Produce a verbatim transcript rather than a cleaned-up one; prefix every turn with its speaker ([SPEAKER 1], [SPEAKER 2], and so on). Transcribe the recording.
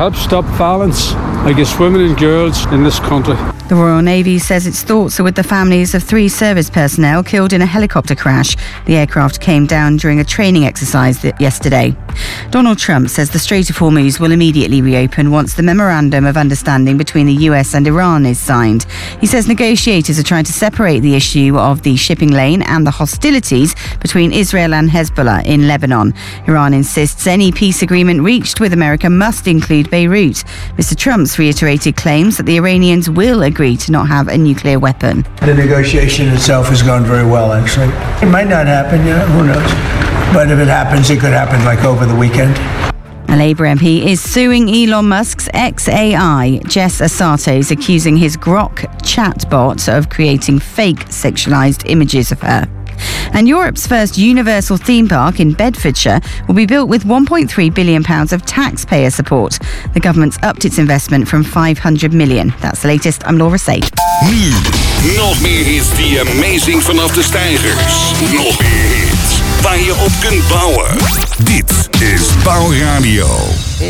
[SPEAKER 1] help stop violence against women and girls in this country.
[SPEAKER 2] The Royal Navy says its thoughts are with the families of three service personnel killed in a helicopter crash. The aircraft came down during a training exercise yesterday. Donald Trump says the Strait of Hormuz will immediately reopen once the Memorandum of Understanding between the U S and Iran is signed. He says negotiators are trying to separate the issue of the shipping lane and the hostilities between Israel and Hezbollah in Lebanon. Iran insists any peace agreement reached with America must include Beirut. Mister Trump's reiterated claims that the Iranians will agree to not have a nuclear weapon.
[SPEAKER 3] The negotiation itself has gone very well, actually. It might not happen, yeah, who knows? But if it happens, it could happen like over the weekend.
[SPEAKER 2] A Labour M P is suing Elon Musk's X A I. Jess Asato is accusing his Grok chatbot of creating fake sexualised images of her. And Europe's first universal theme park in Bedfordshire will be built with one point three billion pounds of taxpayer support. The government's upped its investment from five hundred million pounds. That's the latest. I'm Laura Sage.
[SPEAKER 4] Nu, nog meer hits die amazing vanaf de stijgers. Nog meer hits waar je op kunt bouwen. Dit is Bouwradio.